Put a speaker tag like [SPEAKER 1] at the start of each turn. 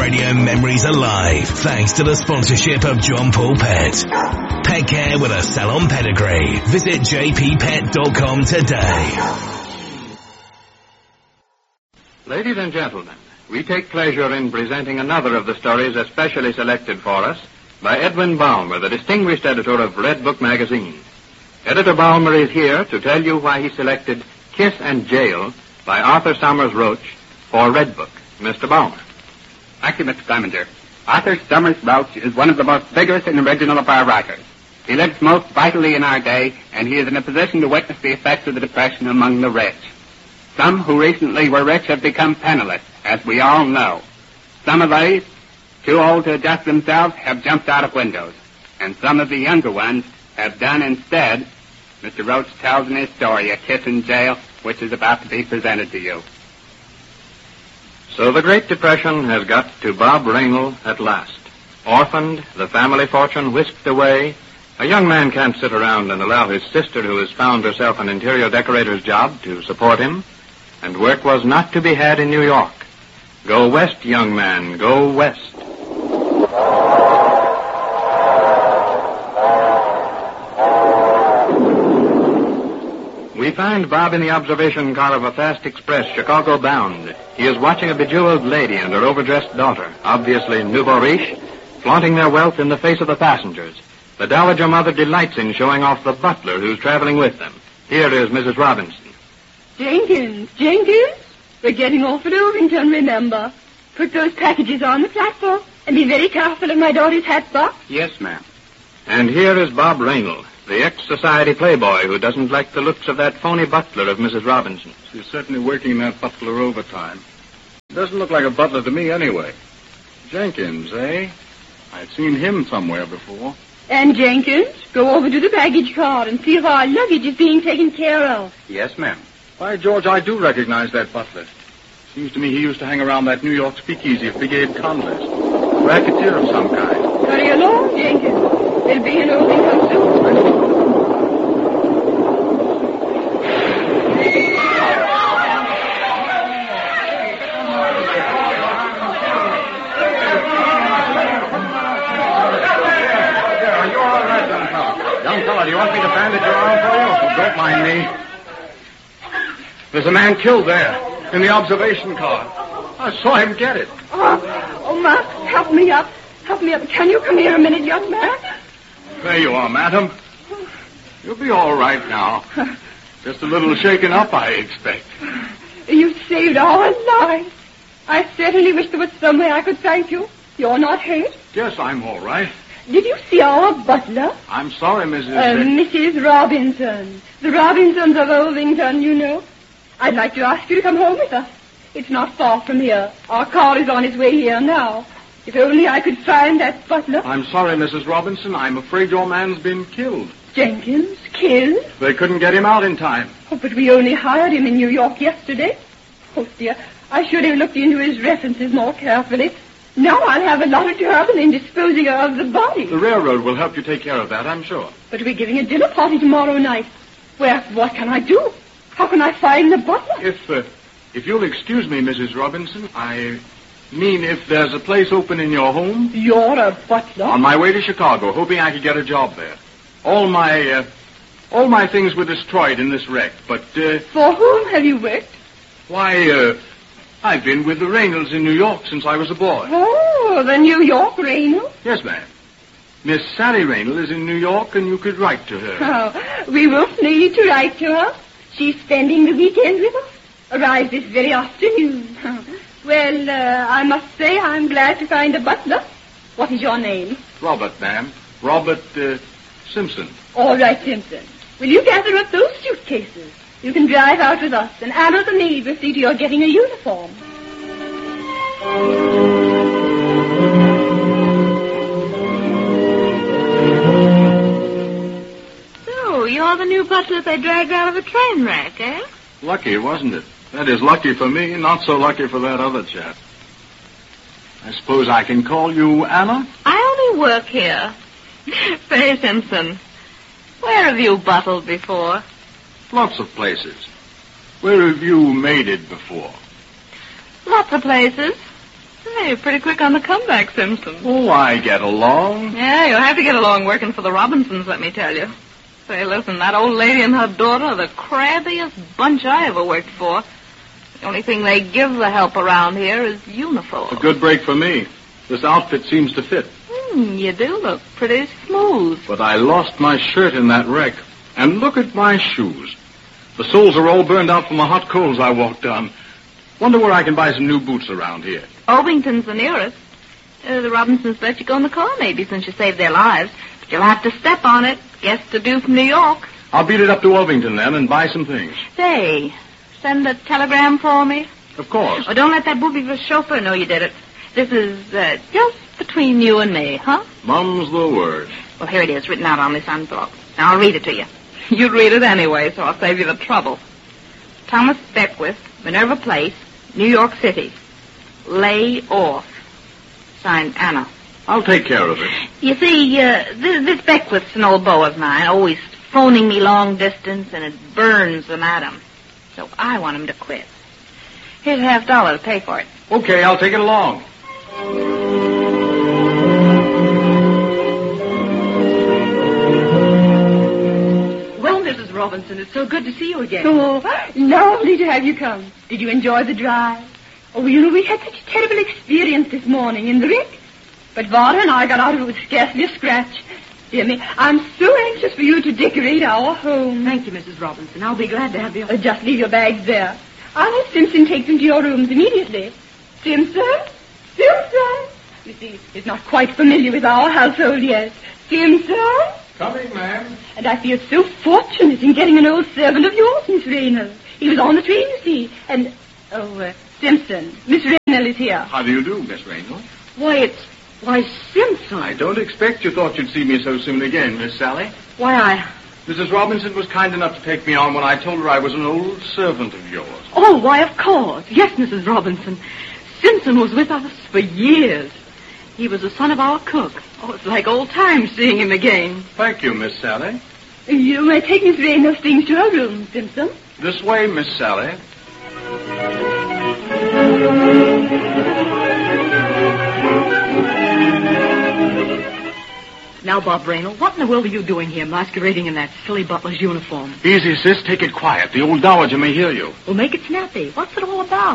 [SPEAKER 1] radio memories alive thanks to the sponsorship of John Paul Pet. Pet care with a salon pedigree. Visit jppet.com today.
[SPEAKER 2] Ladies and gentlemen, we take pleasure in presenting another of the stories especially selected for us by Edwin Balmer, the distinguished editor of Red Book magazine. Editor Balmer is here to tell you why he selected Kiss and Jail by Arthur Summers Roach for Red Book. Mr. Balmer.
[SPEAKER 3] Thank you, Mr. Clemenger. Arthur Summers Roach is one of the most vigorous and original of our writers. He lives most vitally in our day, and he is in a position to witness the effects of the Depression among the rich. Some who recently were rich have become penniless, as we all know. Some of these, too old to adjust themselves, have jumped out of windows. And some of the younger ones have done instead. Mr. Roach tells in his story, A Kiss in Jail, which is about to be presented to you.
[SPEAKER 2] So the Great Depression has got to Bob Raynal at last. Orphaned, the family fortune whisked away. A young man can't sit around and allow his sister, who has found herself an interior decorator's job, to support him. And work was not to be had in New York. Go west, young man, go west. We find Bob in the observation car of a fast express, Chicago bound. He is watching a bejeweled lady and her overdressed daughter, obviously nouveau riche, flaunting their wealth in the face of the passengers. The dowager mother delights in showing off the butler who's traveling with them. Here is Mrs. Robinson.
[SPEAKER 4] Jenkins, we're getting off at Ovington, remember. Put those packages on the platform and be very careful of my daughter's hat box.
[SPEAKER 3] Yes, ma'am.
[SPEAKER 2] And here is Bob Raynal, the ex-society playboy who doesn't like the looks of that phony butler of Mrs. Robinson.
[SPEAKER 5] She's certainly working that butler overtime. Doesn't look like a butler to me anyway. Jenkins, eh? I've seen him somewhere before.
[SPEAKER 4] And Jenkins, go over to the baggage car and see if our luggage is being taken care of.
[SPEAKER 3] Yes, ma'am.
[SPEAKER 5] By George, I do recognize that butler. Seems to me he used to hang around that New York speakeasy of Big Abe Conlist. Racketeer of some kind.
[SPEAKER 4] Hurry along, Jenkins. We'll be in Ovington soon.
[SPEAKER 5] Young fella, do you want me to bandage your arm for you? Oh, don't mind me. There's a man killed there, in the observation car. I saw him get it.
[SPEAKER 4] Oh, Matt, help me up. Help me up. Can you come here a minute, young man?
[SPEAKER 5] There you are, madam. You'll be all right now. Just a little shaken up, I expect.
[SPEAKER 4] You saved our lives. I certainly wish there was some way I could thank you. You're not hurt?
[SPEAKER 5] Yes, I'm all right.
[SPEAKER 4] Did you see our butler?
[SPEAKER 5] I'm sorry,
[SPEAKER 4] Mrs. Robinson. The Robinsons of Ovington, you know. I'd like to ask you to come home with us. It's not far from here. Our car is on its way here now. If only I could find that butler.
[SPEAKER 5] I'm sorry, Mrs. Robinson. I'm afraid your man's been killed.
[SPEAKER 4] Jenkins, killed?
[SPEAKER 5] They couldn't get him out in time.
[SPEAKER 4] Oh, but we only hired him in New York yesterday. Oh, dear. I should have looked into his references more carefully. Now I'll have a lot of trouble in disposing of the body.
[SPEAKER 5] The railroad will help you take care of that, I'm sure.
[SPEAKER 4] But we're giving a dinner party tomorrow night. Well, what can I do? How can I find the butler?
[SPEAKER 5] If you'll excuse me, Mrs. Robinson, I mean if there's a place open in your home.
[SPEAKER 4] You're a butler?
[SPEAKER 5] On my way to Chicago, hoping I could get a job there. All my things were destroyed in this wreck, but,
[SPEAKER 4] For whom have you worked?
[SPEAKER 5] Why, I've been with the Raynals in New York since I was a boy.
[SPEAKER 4] Oh, the New York Raynal?
[SPEAKER 5] Yes, ma'am. Miss Sally Raynal is in New York, and you could write to her.
[SPEAKER 4] Oh, we won't need to write to her. She's spending the weekend with us. Arrives this very afternoon. Well, I must say I'm glad to find a butler. What is your name?
[SPEAKER 5] Robert, ma'am. Robert, Simpson.
[SPEAKER 4] All right, Simpson. Will you gather up those suitcases? You can drive out with us, and Anna the maid will see to your getting a uniform.
[SPEAKER 6] So, you're the new butler they dragged out of a train wreck, eh?
[SPEAKER 5] Lucky, wasn't it? That is lucky for me, not so lucky for that other chap. I suppose I can call you Anna?
[SPEAKER 6] I only work here. Say, Simpson, where have you buttled before?
[SPEAKER 5] Lots of places. Where have you made it before?
[SPEAKER 6] Lots of places. Hey, you're pretty quick on the comeback, Simpson.
[SPEAKER 5] Oh, I get along.
[SPEAKER 6] Yeah, you'll have to get along working for the Robinsons, let me tell you. Say, listen, that old lady and her daughter are the crabbiest bunch I ever worked for. The only thing they give the help around here is uniforms.
[SPEAKER 5] A good break for me. This outfit seems to fit.
[SPEAKER 6] You do look pretty smooth.
[SPEAKER 5] But I lost my shirt in that wreck. And look at my shoes. The soles are all burned out from the hot coals I walked on. Wonder where I can buy some new boots around here.
[SPEAKER 6] Ovington's the nearest. The Robinsons let you go in the car, maybe, since you saved their lives. But you'll have to step on it. Guess to do from New York.
[SPEAKER 5] I'll beat it up to Ovington, then, and buy some things.
[SPEAKER 6] Say, send a telegram for me.
[SPEAKER 5] Of course.
[SPEAKER 6] Oh, don't let that booby of a chauffeur know you did it. This is just between you and me, huh?
[SPEAKER 5] Mum's the word.
[SPEAKER 6] Well, here it is, written out on this envelope. Now, I'll read it to you. You'd read it anyway, so I'll save you the trouble. Thomas Beckwith, Minerva Place, New York City. Lay off. Signed, Anna.
[SPEAKER 5] I'll take care of it.
[SPEAKER 6] You see, this Beckwith's an old beau of mine, always phoning me long distance, and it burns the madam. So I want him to quit. Here's $50 to pay for it.
[SPEAKER 5] Okay, I'll take it along.
[SPEAKER 4] Well, Mrs. Robinson, it's so good to see you again. Oh, lovely to have you come. Did you enjoy the drive? Oh, you know, we had such a terrible experience this morning in the wreck. But Vara and I got out of it with scarcely a scratch. Dear me, I'm so anxious for you to decorate our home.
[SPEAKER 7] Thank you, Mrs. Robinson. I'll be glad to have you.
[SPEAKER 4] Just leave your bags there. I'll have Simpson take them to your rooms immediately. Simpson? Simpson? You see, he's not quite familiar with our household yet. Simpson?
[SPEAKER 5] Coming, ma'am.
[SPEAKER 4] And I feel so fortunate in getting an old servant of yours, Miss Raynell. He was on the train, you see. And, Simpson, Miss Raynell is here.
[SPEAKER 5] How do you do, Miss Raynell?
[SPEAKER 7] Why, Simpson.
[SPEAKER 5] I don't expect you thought you'd see me so soon again, Miss Sally.
[SPEAKER 7] Why,
[SPEAKER 5] Mrs. Robinson was kind enough to take me on when I told her I was an old servant of yours.
[SPEAKER 7] Oh, why, of course. Yes, Mrs. Robinson. Simpson was with us for years. He was the son of our cook. Oh, it's like old times seeing him again.
[SPEAKER 5] Thank you, Miss Sally.
[SPEAKER 4] You may take Miss Raynell's things to her room, Simpson.
[SPEAKER 5] This way, Miss Sally.
[SPEAKER 7] Now, Bob Raynell, what in the world are you doing here, masquerading in that silly butler's uniform?
[SPEAKER 5] Easy, sis. Take it quiet. The old dowager may hear you.
[SPEAKER 7] Well, make it snappy. What's it all about?